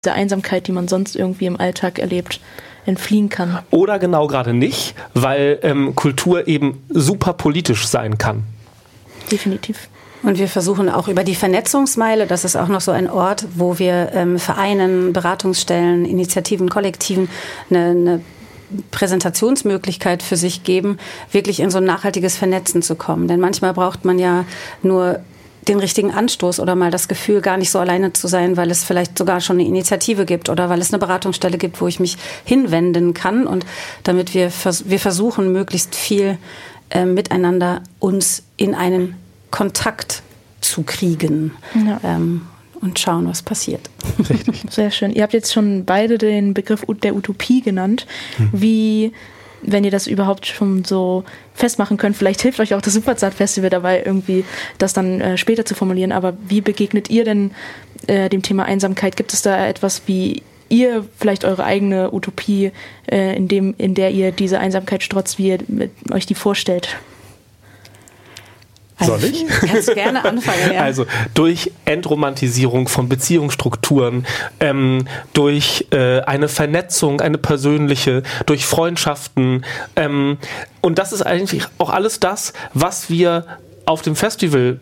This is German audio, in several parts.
dieser Einsamkeit, die man sonst irgendwie im Alltag erlebt, entfliehen kann. Oder genau gerade nicht, weil Kultur eben super politisch sein kann. Definitiv. Und wir versuchen auch über die Vernetzungsmeile, das ist auch noch so ein Ort, wo wir Vereinen, Beratungsstellen, Initiativen, Kollektiven eine Präsentationsmöglichkeit für sich geben, wirklich in so ein nachhaltiges Vernetzen zu kommen. Denn manchmal braucht man ja nur den richtigen Anstoß oder mal das Gefühl, gar nicht so alleine zu sein, weil es vielleicht sogar schon eine Initiative gibt oder weil es eine Beratungsstelle gibt, wo ich mich hinwenden kann. Und damit wir versuchen, möglichst viel miteinander uns in einen Kontakt zu kriegen. Ja. Und schauen, was passiert. Richtig. Sehr schön. Ihr habt jetzt schon beide den Begriff der Utopie genannt. Wie, wenn ihr das überhaupt schon so festmachen könnt, vielleicht hilft euch auch das Superzart-Festival dabei, irgendwie das dann später zu formulieren, aber wie begegnet ihr denn dem Thema Einsamkeit? Gibt es da etwas, wie ihr vielleicht eure eigene Utopie, in der ihr diese Einsamkeit strotzt, wie ihr euch die vorstellt? Soll ich? Kannst du gerne anfangen, ja. Also durch Entromantisierung von Beziehungsstrukturen, durch eine Vernetzung, eine persönliche, durch Freundschaften. Und das ist eigentlich auch alles das, was wir auf dem Festival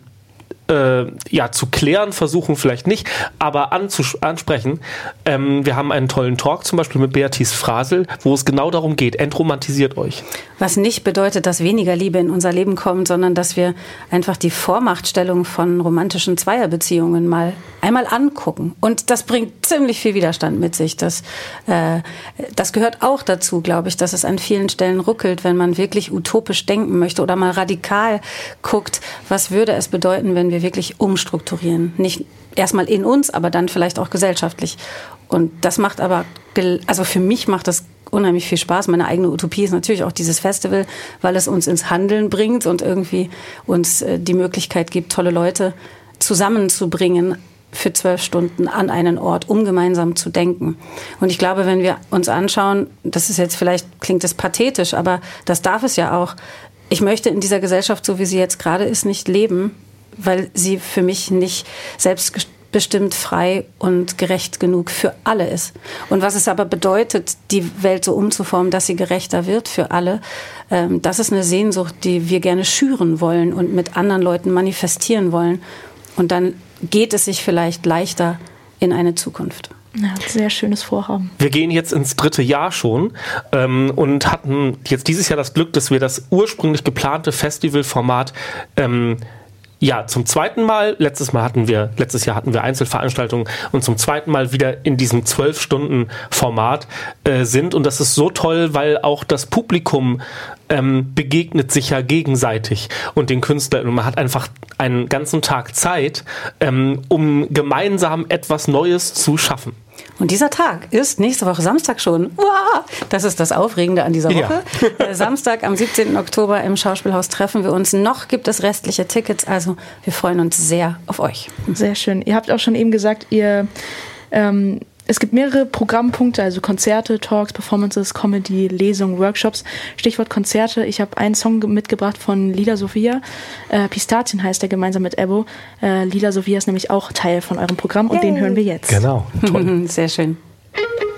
zu klären versuchen, vielleicht nicht, aber ansprechen. Wir haben einen tollen Talk zum Beispiel mit Beatrice Frasel, wo es genau darum geht, entromantisiert euch. Was nicht bedeutet, dass weniger Liebe in unser Leben kommt, sondern dass wir einfach die Vormachtstellung von romantischen Zweierbeziehungen mal einmal angucken. Und das bringt ziemlich viel Widerstand mit sich. Das gehört auch dazu, glaube ich, dass es an vielen Stellen ruckelt, wenn man wirklich utopisch denken möchte oder mal radikal guckt, was würde es bedeuten, wenn wir wirklich umstrukturieren. Nicht erstmal in uns, aber dann vielleicht auch gesellschaftlich. Und das macht aber, also für mich macht das unheimlich viel Spaß. Meine eigene Utopie ist natürlich auch dieses Festival, weil es uns ins Handeln bringt und irgendwie uns die Möglichkeit gibt, tolle Leute zusammenzubringen für 12 Stunden an einen Ort, um gemeinsam zu denken. Und ich glaube, wenn wir uns anschauen, das ist jetzt vielleicht, klingt es pathetisch, aber das darf es ja auch. Ich möchte in dieser Gesellschaft, so wie sie jetzt gerade ist, nicht leben, weil sie für mich nicht selbstbestimmt, frei und gerecht genug für alle ist. Und was es aber bedeutet, die Welt so umzuformen, dass sie gerechter wird für alle, das ist eine Sehnsucht, die wir gerne schüren wollen und mit anderen Leuten manifestieren wollen. Und dann geht es sich vielleicht leichter in eine Zukunft. Ja, sehr schönes Vorhaben. Wir gehen jetzt ins 3. Jahr schon und hatten jetzt dieses Jahr das Glück, dass wir das ursprünglich geplante Festivalformat zum 2. Mal, letztes Jahr hatten wir Einzelveranstaltungen und zum 2. Mal wieder in diesem 12-Stunden-Format sind. Und das ist so toll, weil auch das Publikum begegnet sich ja gegenseitig und den Künstlern. Und man hat einfach einen ganzen Tag Zeit, um gemeinsam etwas Neues zu schaffen. Und dieser Tag ist nächste Woche Samstag schon. Wow! Das ist das Aufregende an dieser Woche. Ja. Samstag am 17. Oktober im Schauspielhaus treffen wir uns. Noch gibt es restliche Tickets, also wir freuen uns sehr auf euch. Sehr schön. Ihr habt auch schon eben gesagt, es gibt mehrere Programmpunkte, also Konzerte, Talks, Performances, Comedy, Lesungen, Workshops. Stichwort Konzerte. Ich habe einen Song mitgebracht von Lila Sophia. Pistazien heißt er gemeinsam mit Ebo. Lila Sophia ist nämlich auch Teil von eurem Programm und den hören wir jetzt. Genau. Toll. Sehr schön.